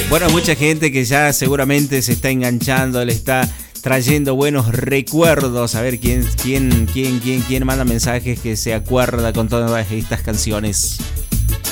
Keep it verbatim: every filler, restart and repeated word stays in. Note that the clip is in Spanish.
Bueno, mucha gente que ya seguramente se está enganchando, le está trayendo buenos recuerdos. A ver quién, quién, quién, quién, quién manda mensajes que se acuerda con todas estas canciones.